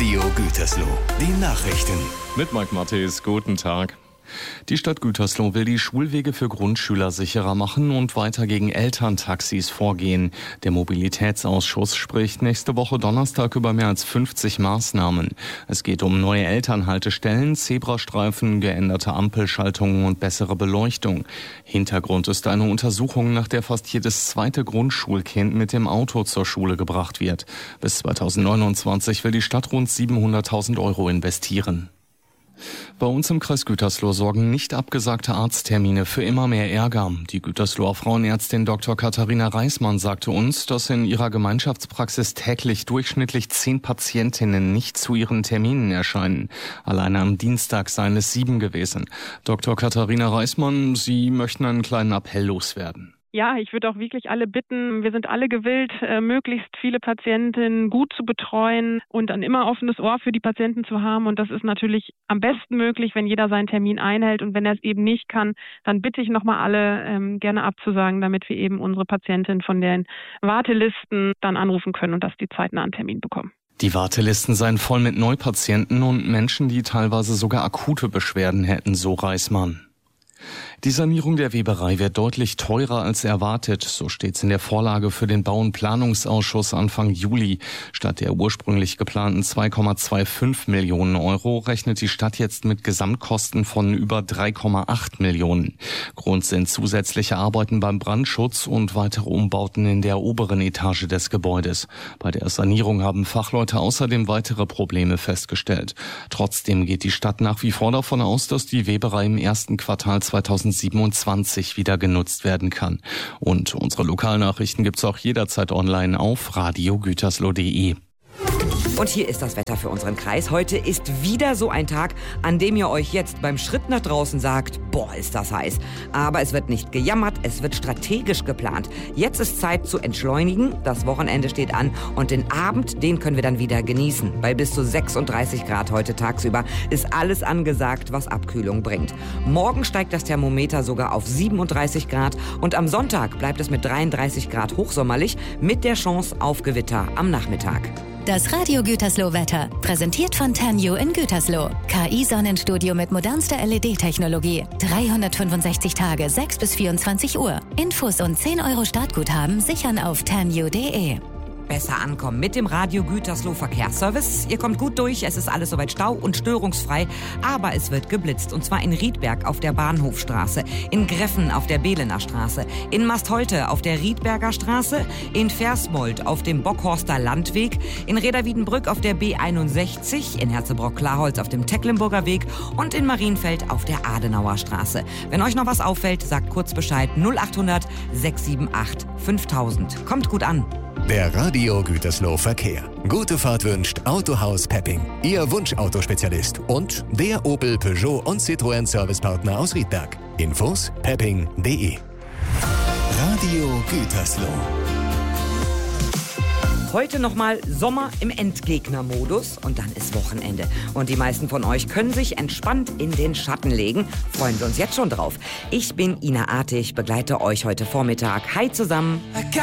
Radio Gütersloh, die Nachrichten. Mit Mike Mattes, guten Tag. Die Stadt Gütersloh will die Schulwege für Grundschüler sicherer machen und weiter gegen Elterntaxis vorgehen. Der Mobilitätsausschuss spricht nächste Woche Donnerstag über mehr als 50 Maßnahmen. Es geht um neue Elternhaltestellen, Zebrastreifen, geänderte Ampelschaltungen und bessere Beleuchtung. Hintergrund ist eine Untersuchung, nach der fast jedes zweite Grundschulkind mit dem Auto zur Schule gebracht wird. Bis 2029 will die Stadt rund 700.000 € investieren. Bei uns im Kreis Gütersloh sorgen nicht abgesagte Arzttermine für immer mehr Ärger. Die Gütersloher Frauenärztin Dr. Katharina Reismann sagte uns, dass in ihrer Gemeinschaftspraxis täglich durchschnittlich 10 Patientinnen nicht zu ihren Terminen erscheinen. Alleine am Dienstag seien es 7 gewesen. Dr. Katharina Reismann, Sie möchten einen kleinen Appell loswerden. Ja, ich würde auch wirklich alle bitten, wir sind alle gewillt, möglichst viele Patientinnen gut zu betreuen und ein immer offenes Ohr für die Patienten zu haben. Und das ist natürlich am besten möglich, wenn jeder seinen Termin einhält. Und wenn er es eben nicht kann, dann bitte ich nochmal alle gerne abzusagen, damit wir eben unsere Patientinnen von den Wartelisten dann anrufen können und dass die zeitnah einen Termin bekommen. Die Wartelisten seien voll mit Neupatienten und Menschen, die teilweise sogar akute Beschwerden hätten, so Reismann. Die Sanierung der Weberei wird deutlich teurer als erwartet, so steht's in der Vorlage für den Bau- und Planungsausschuss Anfang Juli. Statt der ursprünglich geplanten 2,25 Millionen € rechnet die Stadt jetzt mit Gesamtkosten von über 3,8 Millionen. Grund sind zusätzliche Arbeiten beim Brandschutz und weitere Umbauten in der oberen Etage des Gebäudes. Bei der Sanierung haben Fachleute außerdem weitere Probleme festgestellt. Trotzdem geht die Stadt nach wie vor davon aus, dass die Weberei im ersten Quartal 2027 wieder genutzt werden kann. Und unsere Lokalnachrichten gibt's auch jederzeit online auf radiogütersloh.de. Und hier ist das Wetter für unseren Kreis. Heute ist wieder so ein Tag, an dem ihr euch jetzt beim Schritt nach draußen sagt, boah, ist das heiß. Aber es wird nicht gejammert, es wird strategisch geplant. Jetzt ist Zeit zu entschleunigen, das Wochenende steht an und den Abend, den können wir dann wieder genießen. Bei bis zu 36 Grad heute tagsüber ist alles angesagt, was Abkühlung bringt. Morgen steigt das Thermometer sogar auf 37 Grad und am Sonntag bleibt es mit 33 Grad hochsommerlich mit der Chance auf Gewitter am Nachmittag. Das Radio Gütersloh Wetter, präsentiert von Tenju in Gütersloh. KI-Sonnenstudio mit modernster LED-Technologie. 365 Tage, 6 bis 24 Uhr. Infos und 10 € Startguthaben sichern auf tenju.de. Besser ankommen mit dem Radio Gütersloh Verkehrsservice. Ihr kommt gut durch, es ist alles soweit stau- und störungsfrei, aber es wird geblitzt. Und zwar in Riedberg auf der Bahnhofstraße, in Greffen auf der Behlener Straße, in Mastholte auf der Riedberger Straße, in Versmold auf dem Bockhorster Landweg, in Reda-Wiedenbrück auf der B61, in Herzebrock-Klarholz auf dem Tecklenburger Weg und in Marienfeld auf der Adenauer Straße. Wenn euch noch was auffällt, sagt kurz Bescheid 0800 678 5000. Kommt gut an. Der Radio Gütersloh Verkehr. Gute Fahrt wünscht Autohaus Pepping, Ihr Wunschautospezialist und der Opel, Peugeot und Citroën Servicepartner aus Riedberg. Infos pepping.de. Radio Gütersloh. Heute nochmal Sommer im Endgegner-Modus und dann ist Wochenende. Und die meisten von euch können sich entspannt in den Schatten legen. Freuen wir uns jetzt schon drauf. Ich bin Ina Artig, begleite euch heute Vormittag. Hi zusammen.